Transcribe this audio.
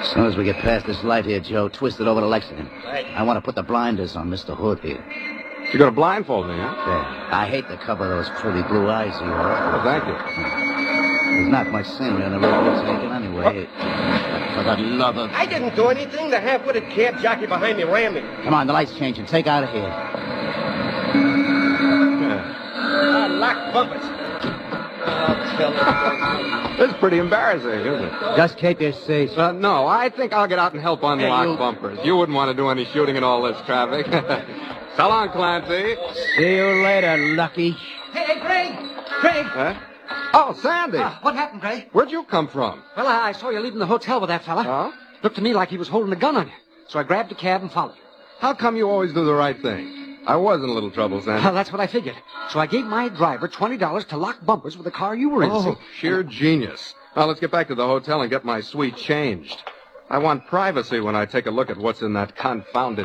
As soon as we get past this light here, Joe, twist it over to Lexington. Right. I want to put the blinders on Mr. Hood here. You're going to blindfold me, huh? Yeah. I hate to cover those pretty blue eyes of yours. Oh, thank you. There's not much scenery on the road we're taking anyway. For the love of... I didn't do anything. The half-witted cab jockey behind me ran me. Come on, the light's changing. Take out of here. Lock bumpers. I'll tell you. This is pretty embarrassing, isn't it? Just keep your seats. No, I think I'll get out and help unlock bumpers. You wouldn't want to do any shooting in all this traffic. So long, Clancy. See you later, Lucky. Hey, Greg! Greg! Huh? Oh, Sandy. What happened, Greg? Where'd you come from? Well, I saw you leaving the hotel with that fella. Huh? Looked to me like he was holding a gun on you. So I grabbed a cab and followed. How come you always do the right thing? I was in a little trouble, Sandy. Well, that's what I figured. So I gave my driver $20 to lock bumpers with the car you were in. Oh, sheer genius. Now, let's get back to the hotel and get my suite changed. I want privacy when I take a look at what's in that confounded